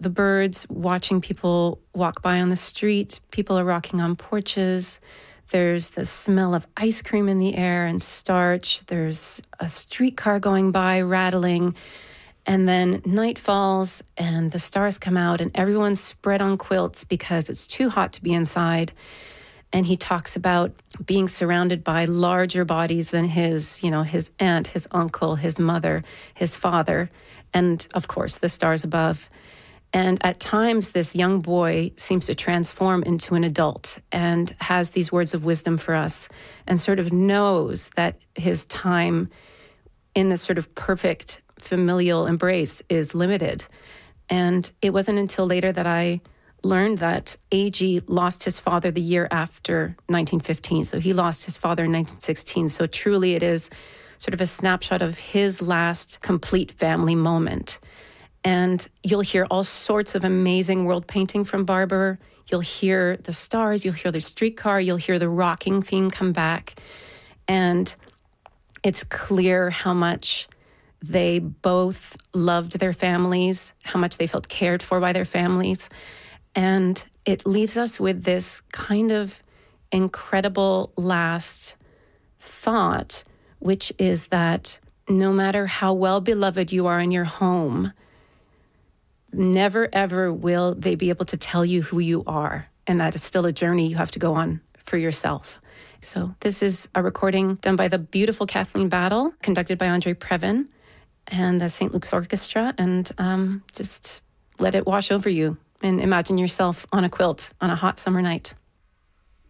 the birds, watching people walk by on the street. People are rocking on porches. There's the smell of ice cream in the air and starch. There's a streetcar going by, rattling. And then night falls and the stars come out and everyone's spread on quilts because it's too hot to be inside. And he talks about being surrounded by larger bodies than his aunt, his uncle, his mother, his father, and of course the stars above. And at times, this young boy seems to transform into an adult and has these words of wisdom for us and sort of knows that his time in this sort of perfect familial embrace is limited. And it wasn't until later that I learned that A.G. lost his father the year after 1915. So he lost his father in 1916. So truly it is sort of a snapshot of his last complete family moment. And you'll hear all sorts of amazing world painting from Barber. You'll hear the stars, you'll hear the streetcar, you'll hear the rocking theme come back. And it's clear how much they both loved their families, how much they felt cared for by their families. And it leaves us with this kind of incredible last thought, which is that no matter how well beloved you are in your home, never, ever will they be able to tell you who you are. And that is still a journey you have to go on for yourself. So this is a recording done by the beautiful Kathleen Battle, conducted by Andre Previn and the St. Luke's Orchestra. And just let it wash over you and imagine yourself on a quilt on a hot summer night.